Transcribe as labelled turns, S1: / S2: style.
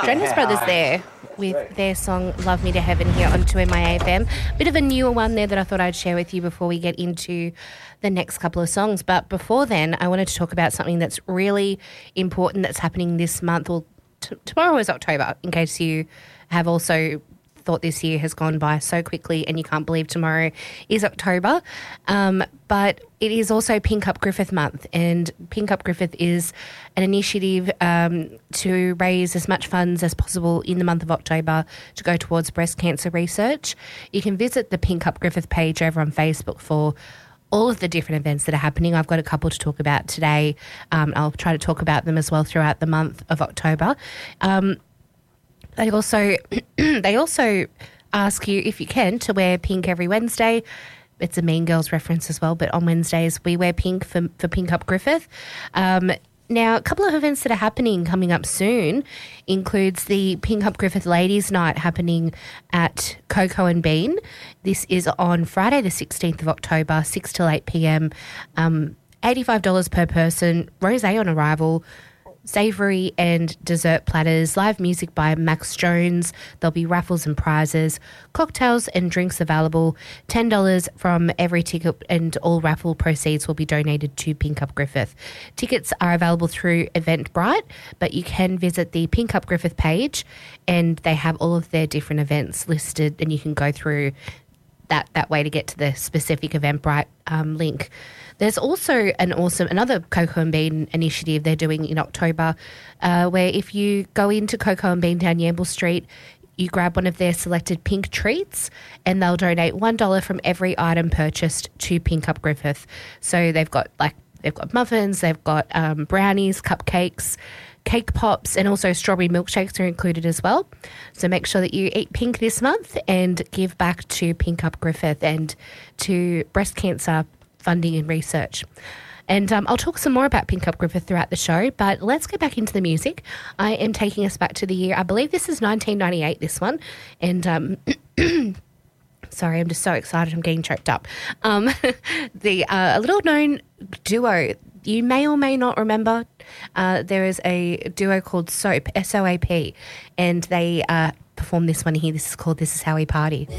S1: Jonas Brothers there with their song Love Me to Heaven here on 2MIA-FM. Bit of a newer one there that I thought I'd share with you before we get into the next couple of songs. But before then, I wanted to talk about something that's really important that's happening this month. Well, tomorrow is October, in case you have also thought this year has gone by so quickly and you can't believe tomorrow is October. But it is also Pink Up Griffith Month, and Pink Up Griffith is an initiative to raise as much funds as possible in the month of October to go towards breast cancer research. You can visit the Pink Up Griffith page over on Facebook for all of the different events that are happening. I've got a couple to talk about today. I'll try to talk about them as well throughout the month of October. They also ask you, if you can, to wear pink every Wednesday. It's a Mean Girls reference as well, but on Wednesdays we wear pink for Pink Up Griffith. Now, a couple of events that are happening coming up soon includes the Pink Up Griffith Ladies Night happening at Coco and Bean. This is on Friday the 16th of October, 6 till 8 p.m. $85 per person, rosé on arrival, savoury and dessert platters, live music by Max Jones. There'll be raffles and prizes, cocktails and drinks available, $10 from every ticket, and all raffle proceeds will be donated to Pink Up Griffith. Tickets are available through Eventbrite, but you can visit the Pink Up Griffith page and they have all of their different events listed, and you can go through that way to get to the specific Eventbrite link. There's also another Coco and Bean initiative they're doing in October, where if you go into Coco and Bean down Yamble Street, you grab one of their selected pink treats and they'll donate $1 from every item purchased to Pink Up Griffith. So they've got muffins, they've got brownies, cupcakes, cake pops, and also strawberry milkshakes are included as well. So make sure that you eat pink this month and give back to Pink Up Griffith and to breast cancer funding and research. And I'll talk some more about Pink Up Griffith throughout the show, but let's go back into the music. I am taking us back to the year, I believe this is 1998, this one, and sorry, I'm just so excited, I'm getting choked up. A little-known duo, you may or may not remember, there is a duo called SOAP, S-O-A-P, and they performed this one here. This is called This Is How We Party.